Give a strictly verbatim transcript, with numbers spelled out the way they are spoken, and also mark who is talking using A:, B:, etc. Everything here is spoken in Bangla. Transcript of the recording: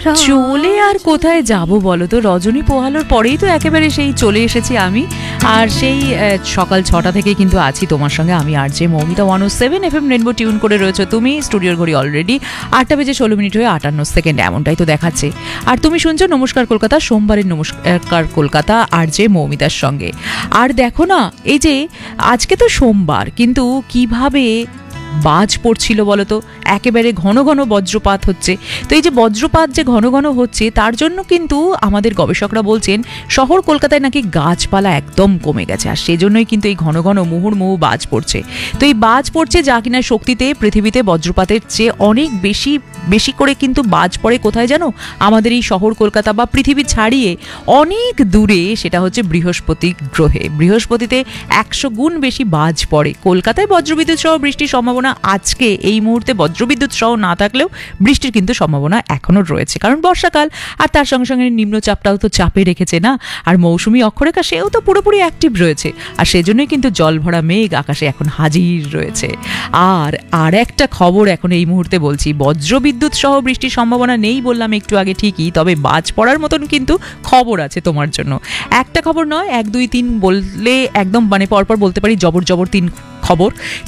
A: চলে আর কোথায় যাব বলো তো, রজনী পোহালোর পরেই তো একেবারে সেই চলে এসেছি আমি। আর সেই সকাল ছটা থেকে কিন্তু আছি তোমার সঙ্গে আমি, আর যে মৌমিতা ওয়ান ও seven F M rainbow tune করে রয়েছে তুমি। স্টুডিওর ঘড়ি অলরেডি আটটা বেজে ষোলো মিনিট হয়ে আটান্ন সেকেন্ড, এমনটাই তো দেখাচ্ছে। আর তুমি শুনছো নমস্কার কলকাতা, সোমবারের নমস্কার কলকাতা আর যে মৌমিতার সঙ্গে। আর দেখো না, এই যে আজকে তো সোমবার, কিন্তু কিভাবে বাজ পড়ছিল বলতো, একেবারে ঘন ঘন বজ্রপাত হচ্ছে। তো এই যে বজ্রপাত যে ঘন ঘন হচ্ছে, তার জন্য কিন্তু আমাদের গবেষকরা বলছেন শহর কলকাতায় নাকি গাছপালা একদম কমে গেছে, আর সেজন্যই কিন্তু এই ঘন ঘন মুহুর্মুহু বাজ পড়ছে। তো এই বাজ পড়ছে যা কিনা শক্তিতে পৃথিবীতে বজ্রপাতের চেয়ে অনেক বেশি বেশি করে কিন্তু বাজ পড়ে কোথায় জানো, আমাদের এই শহর কলকাতা বা পৃথিবী ছাড়িয়ে অনেক দূরে, সেটা হচ্ছে বৃহস্পতি গ্রহে। বৃহস্পতিতে একশো গুণ বেশি বাজ পড়ে। কলকাতায় বজ্রবিদ্যুৎ সহ বৃষ্টির সম্ভাবনা আজকে এই মুহূর্তে বজ্রবিদ্যুৎ সহ না থাকলেও বৃষ্টির কিন্তু সম্ভাবনা এখনো রয়েছে, কারণ বর্ষাকাল, আর তার সঙ্গে সঙ্গে নিম্নচাপটাও তো চাপে রেখেছে না, আর মৌসুমী অক্ষরেখা সেও তো পুরোপুরি অ্যাক্টিভ রয়েছে, আর সেজন্যই কিন্তু জল ভরা মেঘ আকাশে এখন হাজির রয়েছে। আর আর একটা খবর এখন এই মুহূর্তে বলছি, বজ্রবিদ্যুৎ সহ বৃষ্টির সম্ভাবনা নেই বললাম একটু আগে ঠিকই, তবে বাজ পড়ার মতন কিন্তু খবর আছে তোমার জন্য। একটা খবর নয়, এক দুই তিন বললে একদম মানে পরপর বলতে পারি, জবর জবর তিন খবর।